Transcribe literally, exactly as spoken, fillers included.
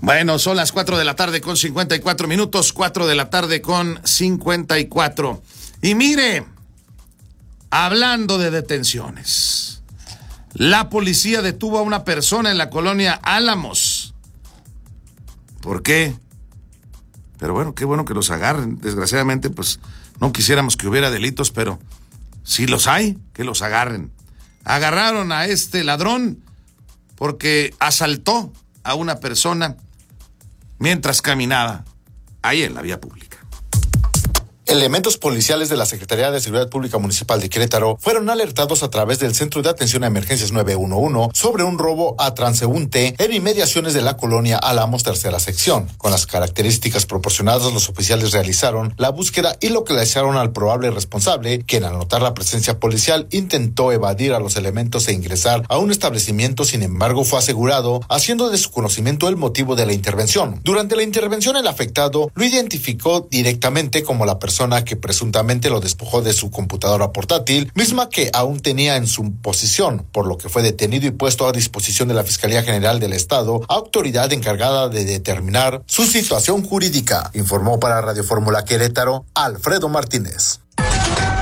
Bueno, son las cuatro de la tarde con cincuenta y cuatro minutos, cuatro de la tarde con cincuenta y cuatro. Y mire, hablando de detenciones, la policía detuvo a una persona en la colonia Álamos. ¿Por qué? Pero bueno, qué bueno que los agarren. Desgraciadamente, pues, no quisiéramos que hubiera delitos, pero si los hay, que los agarren. Agarraron a este ladrón porque asaltó a una persona mientras caminaba ahí en la vía pública. Elementos policiales de la Secretaría de Seguridad Pública Municipal de Querétaro fueron alertados a través del Centro de Atención a Emergencias nueve uno uno sobre un robo a transeúnte en inmediaciones de la colonia Álamos, tercera sección. Con las características proporcionadas, los oficiales realizaron la búsqueda y localizaron al probable responsable, quien al notar la presencia policial intentó evadir a los elementos e ingresar a un establecimiento. Sin embargo, fue asegurado, haciendo de su conocimiento el motivo de la intervención. Durante la intervención, el afectado lo identificó directamente como la persona que presuntamente lo despojó de su computadora portátil, misma que aún tenía en su posesión, por lo que fue detenido y puesto a disposición de la Fiscalía General del Estado, autoridad encargada de determinar su situación jurídica. Informó para Radio Fórmula Querétaro, Alfredo Martínez.